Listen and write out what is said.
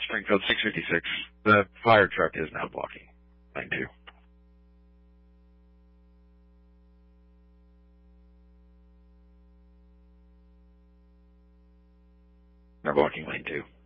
Springfield 656. The fire truck is now blocking lane 2. They're blocking lane 2.